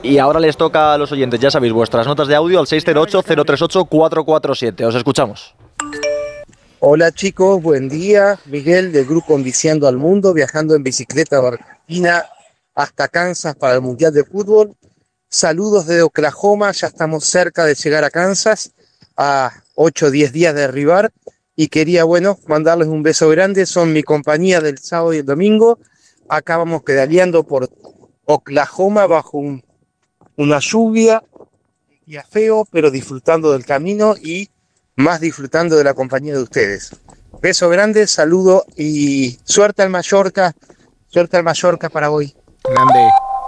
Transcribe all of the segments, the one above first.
Y ahora les toca a los oyentes, ya sabéis, vuestras notas de audio al 608-038-447. Os escuchamos. Hola chicos, buen día. Miguel del grupo Enviciando al Mundo, viajando en bicicleta de Argentina hasta Kansas para el Mundial de Fútbol. Saludos de Oklahoma, ya estamos cerca de llegar a Kansas, a 8 o 10 días de arribar. Y quería, mandarles un beso grande, son mi compañía del sábado y el domingo. Acá vamos pedaleando por Oklahoma bajo una lluvia, un día feo, pero disfrutando del camino y más disfrutando de la compañía de ustedes. Beso grande, saludo y suerte al Mallorca para hoy. Grande.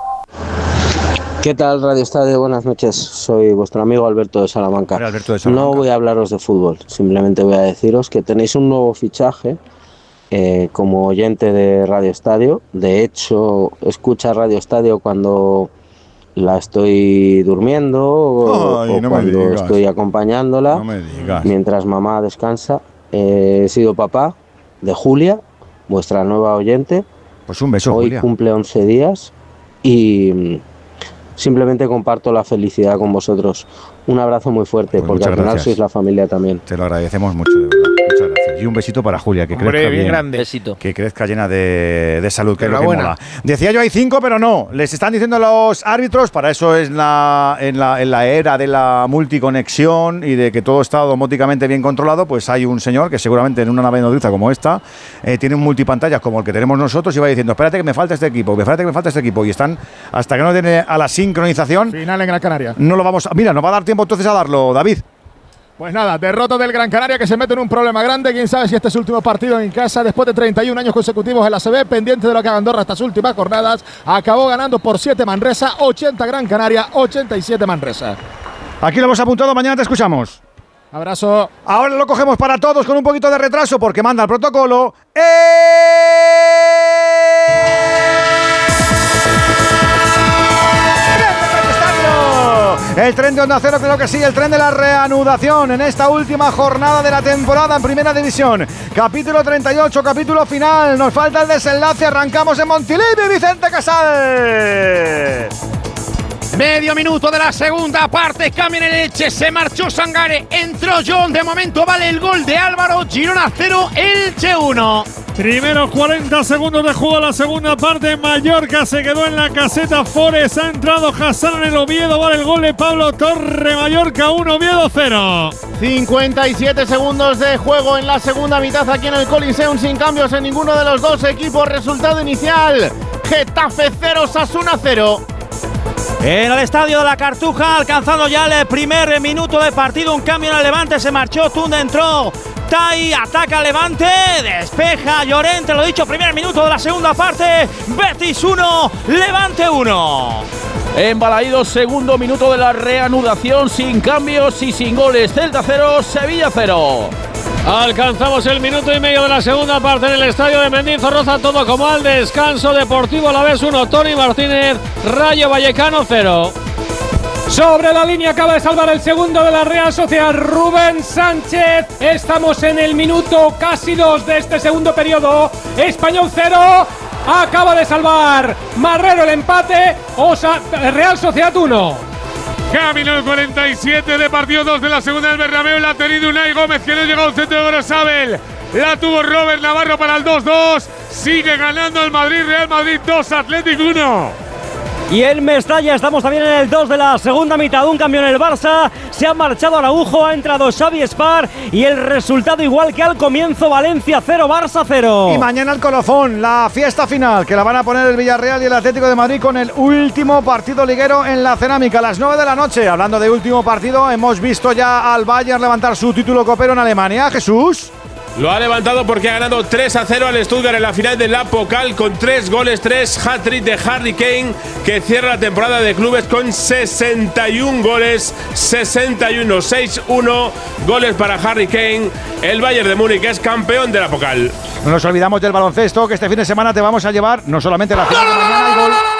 ¿Qué tal, Radio Estadio? Buenas noches, soy vuestro amigo Alberto de Salamanca. Hola, Alberto de Salamanca. No voy a hablaros de fútbol, simplemente voy a deciros que tenéis un nuevo fichaje como oyente de Radio Estadio. De hecho, escucha Radio Estadio cuando la estoy durmiendo o cuando estoy acompañándola, mientras mamá descansa. He sido papá de Julia, vuestra nueva oyente. Pues un beso, hoy Julia. Cumple 11 días y simplemente comparto la felicidad con vosotros. Un abrazo muy fuerte, pues porque al final sois la familia también. Te lo agradecemos mucho, de verdad. Muchas gracias. Y un besito para Julia, que crezca bien grande. Besito. Que crezca llena de salud, que es lo que mola. Decía yo hay 5, pero no. Les están diciendo los árbitros, para eso es en la era de la multiconexión y de que todo está domóticamente bien controlado, pues hay un señor que seguramente en una nave nodriza como esta tiene un multipantallas como el que tenemos nosotros y va diciendo, espérate que me falta este equipo, y están, hasta que no tiene a la sincronización. Final en Gran Canaria. No lo vamos a... Mira, nos va a dar tiempo entonces a darlo, David. Pues nada, derrota del Gran Canaria que se mete en un problema grande. Quién sabe si este es su último partido en casa después de 31 años consecutivos en la ACB, pendiente de lo que haga Andorra estas últimas jornadas. Acabó ganando por 7 Manresa, 80 Gran Canaria, 87 Manresa. Aquí lo hemos apuntado, mañana te escuchamos. Abrazo. Ahora lo cogemos para todos con un poquito de retraso porque manda el protocolo. El tren de Onda Cero, creo que sí, el tren de la reanudación en esta última jornada de la temporada en Primera División. Capítulo 38, capítulo final. Nos falta el desenlace. Arrancamos en Montilivi, Vicente Casal. Medio minuto de la segunda parte, cambio en el Elche, se marchó Sangare, entró John, de momento vale el gol de Álvaro, Girona 0, Elche 1. Primeros 40 segundos de juego, la segunda parte, Mallorca se quedó en la caseta, Forest ha entrado, Hassan en el Oviedo, vale el gol de Pablo Torre, Mallorca 1, Oviedo 0. 57 segundos de juego en la segunda mitad aquí en el Coliseum, sin cambios en ninguno de los dos equipos, resultado inicial, Getafe 0, Osasuna 0. En el estadio de la Cartuja, alcanzando ya el primer minuto de partido, un cambio en el Levante, se marchó Tunde, entró Tai, ataca Levante, despeja Llorente, lo dicho, primer minuto de la segunda parte, Betis 1, Levante 1. En Balaídos, segundo minuto de la reanudación, sin cambios y sin goles, Celta 0, Sevilla 0. Alcanzamos el minuto y medio de la segunda parte en el estadio de Mendizorroza, todo como al descanso. Deportivo Alavés 1, Toni Martínez, Rayo Vallecano 0. Sobre la línea acaba de salvar el segundo de la Real Sociedad, Rubén Sánchez. Estamos en el minuto casi 2 de este segundo periodo. Español 0, acaba de salvar Marrero el empate, Real Sociedad 1. Camino el 47 de partido 2 de la segunda del Bernabéu, la ha tenido Unai Gómez, que no llegó a un centro de Gorosabel. La tuvo Robert Navarro para el 2-2. Sigue ganando el Madrid, Real Madrid 2, Athletic 1. Y en Mestalla estamos también en el 2 de la segunda mitad, un cambio en el Barça, se ha marchado Araujo, ha entrado Xavi Espar y el resultado igual que al comienzo, Valencia 0, Barça 0. Y mañana el colofón, la fiesta final, que la van a poner el Villarreal y el Atlético de Madrid con el último partido liguero en la Cerámica, a las 9 de la noche. Hablando de último partido, hemos visto ya al Bayern levantar su título copero en Alemania. Jesús. Lo ha levantado porque ha ganado 3-0 al Stuttgart en la final de la Pokal con 3 goles, 3 hat-trick de Harry Kane, que cierra la temporada de clubes con 61 goles, 61, 6-1 goles para Harry Kane. El Bayern de Múnich es campeón de la Pokal. No nos olvidamos del baloncesto, que este fin de semana te vamos a llevar no solamente la final de mañana y gol.